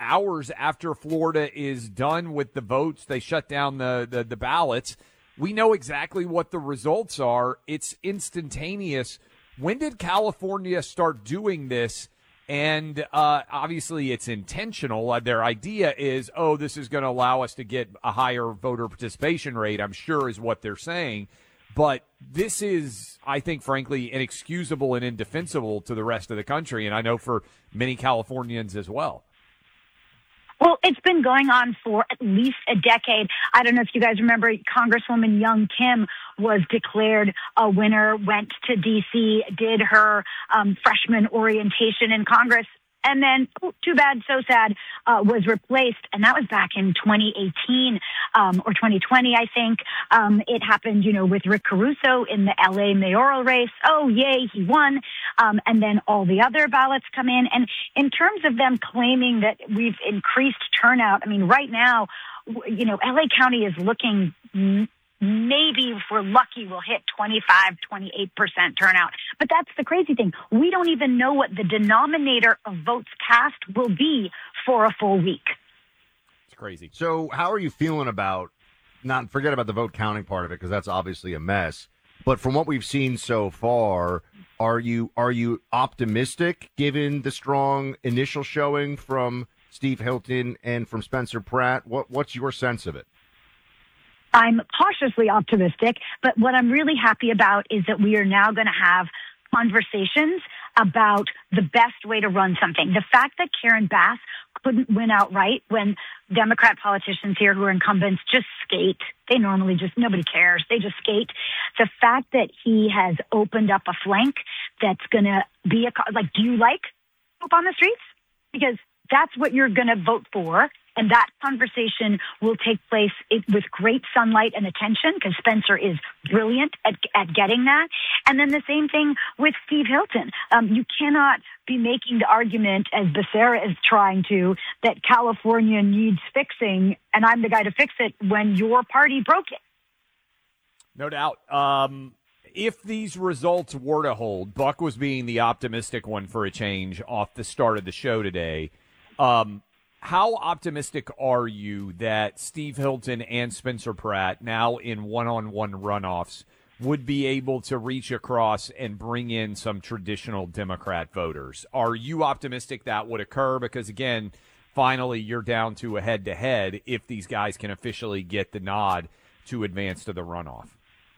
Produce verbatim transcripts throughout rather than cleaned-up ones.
hours after Florida is done with the votes, they shut down the, the, the ballots. We know exactly what the results are. It's instantaneous. When did California start doing this? And uh, obviously it's intentional. Uh, their idea is, oh, this is going to allow us to get a higher voter participation rate, I'm sure is what they're saying. But this is, I think, frankly, inexcusable and indefensible to the rest of the country, and I know for many Californians as well. Well, it's been going on for at least a decade. I don't know if you guys remember, Congresswoman Young Kim was declared a winner, went to D C, did her um, freshman orientation in Congress, and then, oh, too bad, so sad, uh, was replaced. And that was back in twenty eighteen um, or twenty twenty, I think. Um, it happened, you know, with Rick Caruso in the L A mayoral race. Oh, yay, he won. Um, and then all the other ballots come in. And in terms of them claiming that we've increased turnout, I mean, right now, you know, L A County is looking maybe if we're lucky, we'll hit twenty-five, twenty-eight percent turnout. But that's the crazy thing. We don't even know what the denominator of votes cast will be for a full week. It's crazy. So how are you feeling about, not forget about the vote counting part of it, because that's obviously a mess. But from what we've seen so far, are you are you optimistic given the strong initial showing from Steve Hilton and from Spencer Pratt? What What's your sense of it? I'm cautiously optimistic, but what I'm really happy about is that we are now going to have conversations about the best way to run something. The fact that Karen Bass couldn't win outright when Democrat politicians here who are incumbents just skate. They normally just, nobody cares. They just skate. The fact that he has opened up a flank that's going to be a, like, do you like hope on the streets? Because that's what you're going to vote for. And that conversation will take place with great sunlight and attention because Spencer is brilliant at, at getting that. And then the same thing with Steve Hilton. Um, you cannot be making the argument, as Becerra is trying to, that California needs fixing, and I'm the guy to fix it when your party broke it. No doubt. Um, if these results were to hold, Buck was being the optimistic one for a change off the start of the show today. Um, How optimistic are you that Steve Hilton and Spencer Pratt, now in one-on-one runoffs, would be able to reach across and bring in some traditional Democrat voters? Are you optimistic that would occur? Because, again, finally you're down to a head-to-head if these guys can officially get the nod to advance to the runoff.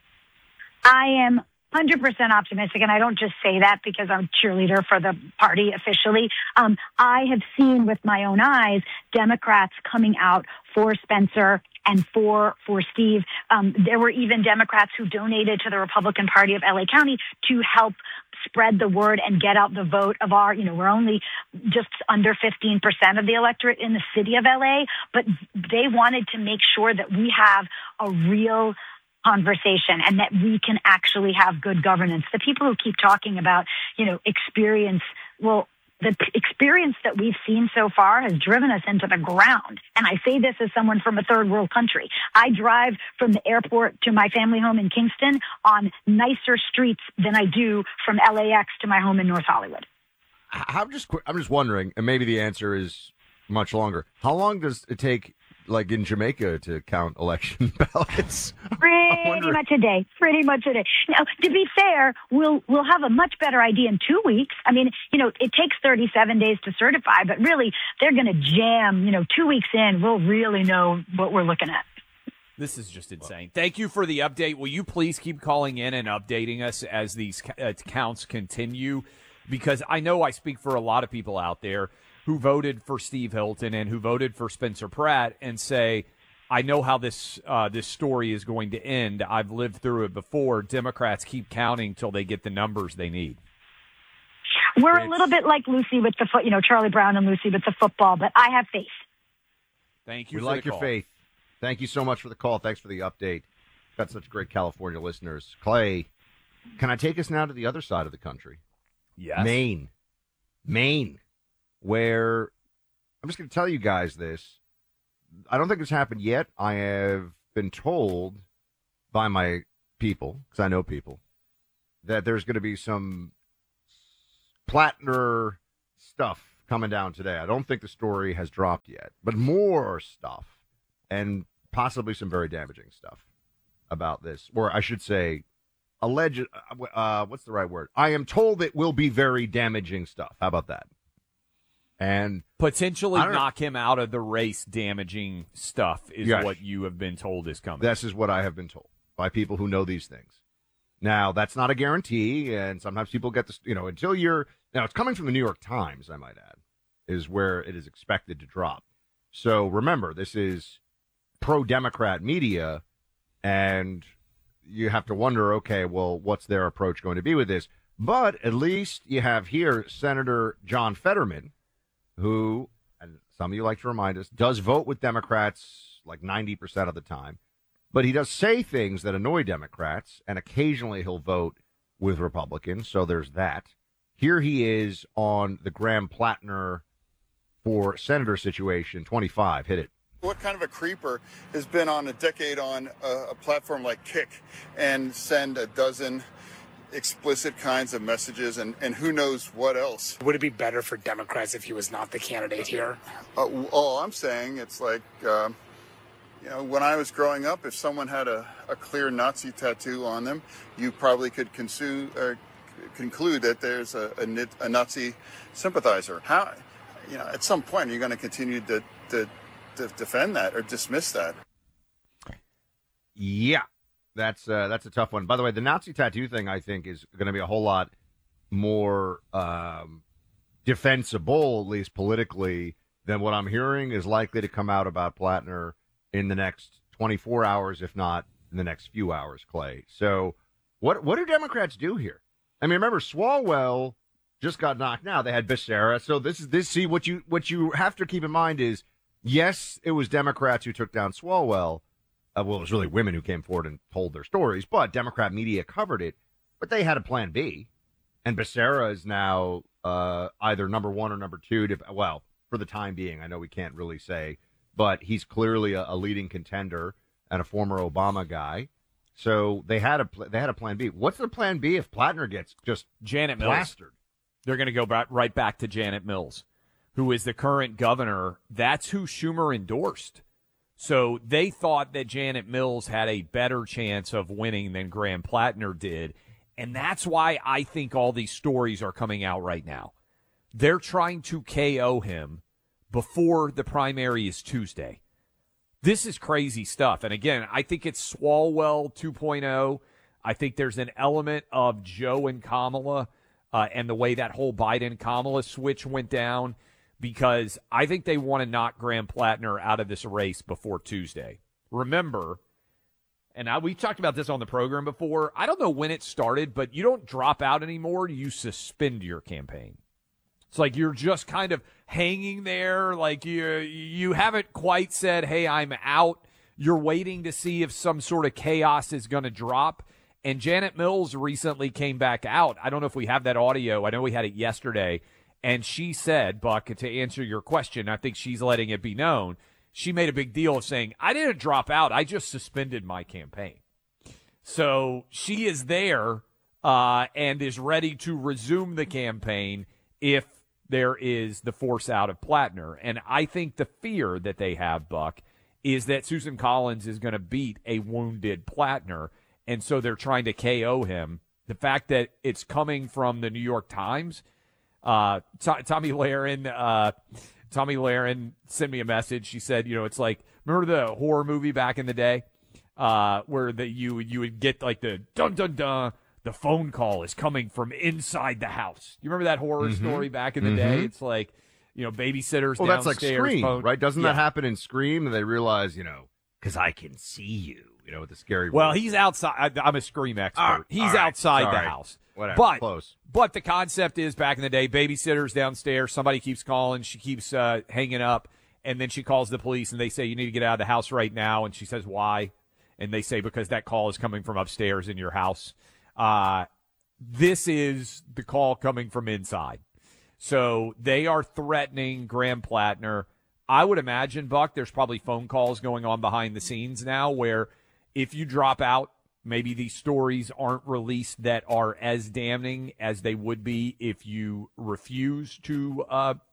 I am one hundred percent optimistic, and I don't just say that because I'm a cheerleader for the party officially. Um, I have seen with my own eyes Democrats coming out for Spencer and for for Steve. Um, there were even Democrats who donated to the Republican Party of L A County to help spread the word and get out the vote of our, you know, we're only just under fifteen percent of the electorate in the city of L A, but they wanted to make sure that we have a real conversation and that we can actually have good governance. The people who keep talking about, you know, experience, well, the p- experience that we've seen so far has driven us into the ground. And I say this as someone from a third world country. I drive from the airport to my family home in Kingston on nicer streets than I do from L A X to my home in North Hollywood. I'm just, I'm just wondering, and maybe the answer is much longer. How long does it take, like in Jamaica, to count election ballots? Pretty much a day. Pretty much a day. Now, to be fair, we'll we'll have a much better idea in two weeks. I mean, you know, it takes thirty-seven days to certify, but really, they're going to jam. You know, two weeks in, we'll really know what we're looking at. This is just insane. Thank you for the update. Will you please keep calling in and updating us as these uh, counts continue? Because I know I speak for a lot of people out there who voted for Steve Hilton and who voted for Spencer Pratt and say, I know how this uh, this story is going to end. I've lived through it before. Democrats keep counting till they get the numbers they need. We're it's, a little bit like Lucy with the foot, you know, Charlie Brown and Lucy with the football, but I have faith. Thank you. We for like the your call. faith. Thank you so much for the call. Thanks for the update. Got such great California listeners. Clay, can I take us now to the other side of the country? Yes. Maine. Maine, where I'm just going to tell you guys this. I don't think it's happened yet. I have been told by my people, because I know people, that there's going to be some Plattner stuff coming down today. I don't think the story has dropped yet, but more stuff and possibly some very damaging stuff about this, or I should say, alleged. Uh, what's the right word? I am told it will be very damaging stuff. How about that? And potentially I don't know. knock him out of the race. Damaging stuff is Yes. what you have been told is coming. This is what I have been told by people who know these things. Now, that's not a guarantee, and sometimes people get this, you know, until you're, now it's coming from the New York Times, I might add, is where it is expected to drop. So remember, this is pro-Democrat media, and you have to wonder, okay, well, what's their approach going to be with this? But at least you have here Senator John Fetterman, who, and some of you like to remind us, does vote with Democrats like ninety percent of the time. But he does say things that annoy Democrats, and occasionally he'll vote with Republicans, so there's that. Here he is on the Graham Plattner for Senator situation, twenty-five. Hit it. What kind of a creeper has been on a decade on a, a platform like Kick and send a dozen explicit kinds of messages and, and who knows what else? Would it be better for Democrats if he was not the candidate here? Uh, all I'm saying, it's like, uh, you know, when I was growing up, if someone had a, a clear Nazi tattoo on them, you probably could consu- uh, conclude that there's a, a, a Nazi sympathizer. How, you know, at some point, are you going to continue to, to, to defend that or dismiss that? Yeah, that's uh, that's a tough one. By the way, the Nazi tattoo thing, I think, is going to be a whole lot more um, defensible, at least politically, than what I'm hearing is likely to come out about Plattner in the next twenty-four hours, if not in the next few hours, Clay. So what what do Democrats do here? I mean, remember, Swalwell just got knocked out. They had Becerra. So this is this. See, what you what you have to keep in mind is, yes, it was Democrats who took down Swalwell. Uh, well, it was really women who came forward and told their stories, but Democrat media covered it. But they had a plan B. And Becerra is now uh, either number one or number two. To, well, for the time being, I know we can't really say, but he's clearly a, a leading contender and a former Obama guy. So they had a they had a plan B. What's the plan B if Plattner gets just Janet Mills. plastered? They're going to go back, right back to Janet Mills, who is the current governor. That's who Schumer endorsed. So they thought that Janet Mills had a better chance of winning than Graham Plattner did. And that's why I think all these stories are coming out right now. They're trying to K O him before the primary is Tuesday. This is crazy stuff. And again, I think it's Swalwell two point oh. I think there's an element of Joe and Kamala uh, and the way that whole Biden-Kamala switch went down, because I think they want to knock Graham Plattner out of this race before Tuesday. Remember, and I, we talked about this on the program before, I don't know when it started, but you don't drop out anymore. You suspend your campaign. It's like you're just kind of hanging there, like you you haven't quite said, hey, I'm out. You're waiting to see if some sort of chaos is going to drop. And Janet Mills recently came back out. I don't know if we have that audio. I know we had it yesterday. And she said, Buck, to answer your question, I think she's letting it be known, she made a big deal of saying, I didn't drop out. I just suspended my campaign. So she is there uh, and is ready to resume the campaign if there is the force out of Plattner. And I think the fear that they have, Buck, is that Susan Collins is going to beat a wounded Plattner. And so they're trying to K O him. The fact that it's coming from the New York Times, uh, T- Tommy Lahren, uh, Tommy Lahren sent me a message. She said, you know, it's like, remember the horror movie back in the day, uh, where the, you, you would get like the dun, dun, dun, the phone call is coming from inside the house. You remember that horror mm-hmm. story back in the mm-hmm. day? It's like, you know, babysitters well, downstairs. Well, that's like Scream, phone. right? Doesn't yeah. that happen in Scream? And they realize, you know, because I can see you, you know, with the scary Well, voice. he's outside. I, I'm a Scream expert. Uh, he's right. outside Sorry. the house. Whatever. But, Close. But the concept is, back in the day, babysitters downstairs, somebody keeps calling, she keeps uh, hanging up, and then she calls the police, and they say, you need to get out of the house right now. And she says, why? And they say, because that call is coming from upstairs in your house. Uh, this is the call coming from inside. So they are threatening Graham Plattner. I would imagine, Buck, there's probably phone calls going on behind the scenes now where if you drop out, maybe these stories aren't released that are as damning as they would be if you refuse to uh,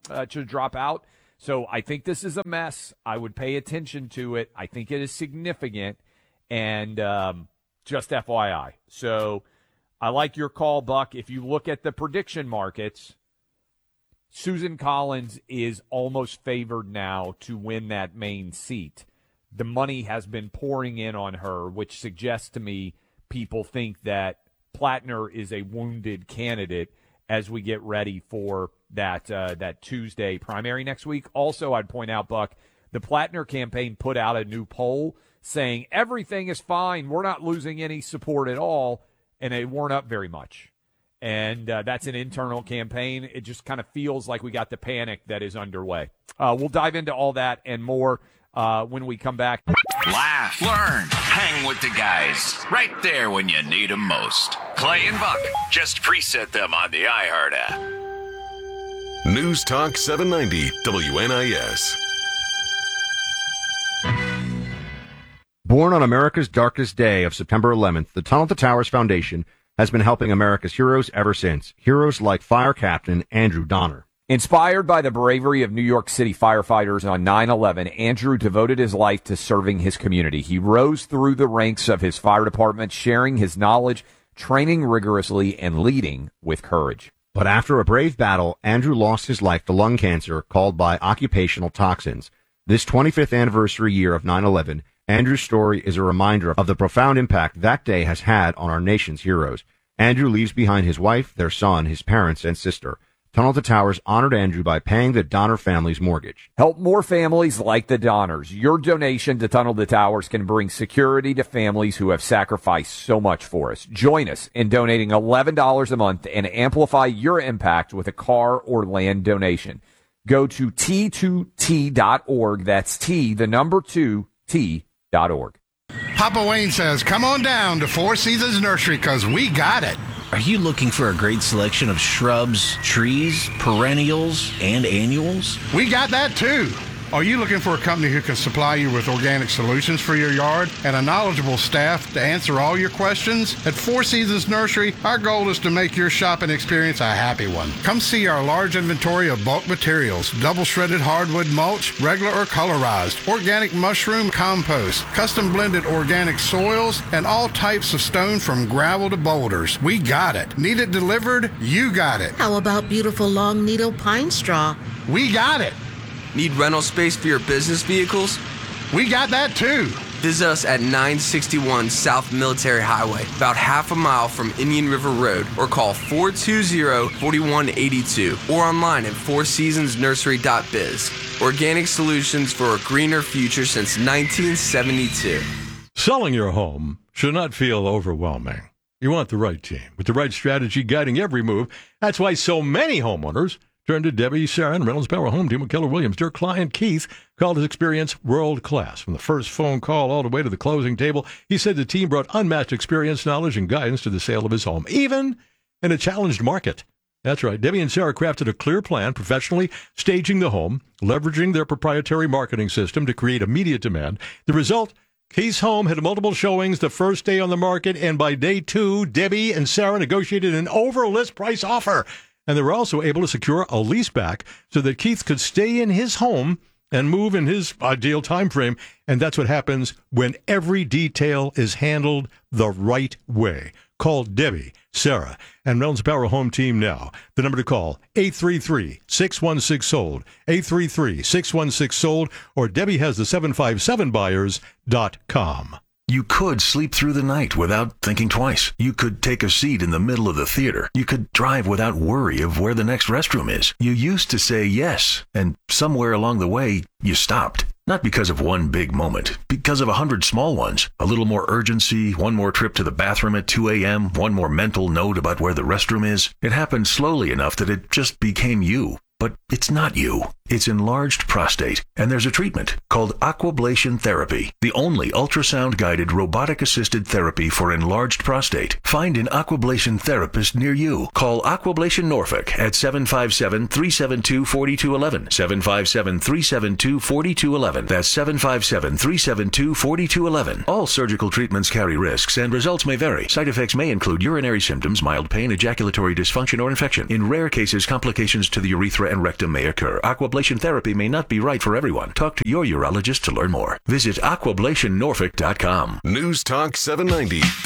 uh, to drop out. So I think this is a mess. I would pay attention to it. I think it is significant, and um, just F Y I. So I like your call, Buck. If you look at the prediction markets, Susan Collins is almost favored now to win that Maine seat. The money has been pouring in on her, which suggests to me people think that Plattner is a wounded candidate as we get ready for that uh, that Tuesday primary next week. Also, I'd point out, Buck, the Plattner campaign put out a new poll saying everything is fine, we're not losing any support at all, and they weren't up very much. And uh, that's an internal campaign. It just kind of feels like we got the panic that is underway. Uh, we'll dive into all that and more uh, when we come back. Laugh, learn, hang with the guys. Right there when you need them most. Clay and Buck, just preset them on the iHeart app. News Talk seven ninety W N I S. Born on America's darkest day of September eleventh, the Tunnel to Towers Foundation has been helping America's heroes ever since. Heroes like Fire Captain Andrew Donner. Inspired by the bravery of New York City firefighters on nine eleven, Andrew devoted his life to serving his community. He rose through the ranks of his fire department, sharing his knowledge, training rigorously, and leading with courage. But after a brave battle, Andrew lost his life to lung cancer caused by occupational toxins. This twenty-fifth anniversary year of nine eleven, Andrew's story is a reminder of the profound impact that day has had on our nation's heroes. Andrew leaves behind his wife, their son, his parents, and sister. Tunnel to Towers honored Andrew by paying the Donner family's mortgage. Help more families like the Donners. Your donation to Tunnel to Towers can bring security to families who have sacrificed so much for us. Join us in donating eleven dollars a month and amplify your impact with a car or land donation. Go to T two T dot org. That's T, the number two, T dot org. Papa Wayne says, come on down to Four Seasons Nursery because we got it. Are you looking for a great selection of shrubs, trees, perennials, and annuals? We got that too. Are you looking for a company who can supply you with organic solutions for your yard and a knowledgeable staff to answer all your questions? At Four Seasons Nursery, our goal is to make your shopping experience a happy one. Come see our large inventory of bulk materials, double shredded hardwood mulch, regular or colorized, organic mushroom compost, custom blended organic soils, and all types of stone from gravel to boulders. We got it. Need it delivered? You got it. How about beautiful long needle pine straw? We got it. Need rental space for your business vehicles? We got that too. Visit us at nine sixty-one South Military Highway, about half a mile from Indian River Road, or call four two zero, four one eight two, or online at four seasons nursery dot biz. Organic solutions for a greener future since nineteen seventy-two. Selling your home should not feel overwhelming. You want the right team with the right strategy guiding every move. That's why so many homeowners turn to Debbie, Sarah, and Reynolds Power Home Team with Keller Williams. Their client, Keith, called his experience world-class. From the first phone call all the way to the closing table, he said the team brought unmatched experience, knowledge, and guidance to the sale of his home, even in a challenged market. That's right. Debbie and Sarah crafted a clear plan, professionally staging the home, leveraging their proprietary marketing system to create immediate demand. The result, Keith's home had multiple showings the first day on the market, and by day two, Debbie and Sarah negotiated an over-list price offer. And they were also able to secure a lease back so that Keith could stay in his home and move in his ideal time frame. And that's what happens when every detail is handled the right way. Call Debbie, Sarah, and Reynolds Power Home Team now. The number to call, eight three three, six one six, sold, eight three three, six one six, sold, or Debbie has the seven five seven buyers dot com. You could sleep through the night without thinking twice. You could take a seat in the middle of the theater. You could drive without worry of where the next restroom is. You used to say yes, and somewhere along the way, you stopped. Not because of one big moment, because of a hundred small ones. A little more urgency, one more trip to the bathroom at two a.m., one more mental note about where the restroom is. It happened slowly enough that it just became you. But it's not you. It's enlarged prostate, and there's a treatment called Aquablation Therapy, the only ultrasound-guided robotic-assisted therapy for enlarged prostate. Find an Aquablation therapist near you. Call Aquablation Norfolk at seven five seven, three seven two, four two one one, seven five seven, three seven two, four two one one. That's seven five seven, three seven two, four two one one. All surgical treatments carry risks, and results may vary. Side effects may include urinary symptoms, mild pain, ejaculatory dysfunction, or infection. In rare cases, complications to the urethra and rectum may occur. Aquablation therapy may not be right for everyone. Talk to your urologist to learn more. Visit aquablation norfolk dot com. News Talk seven ninety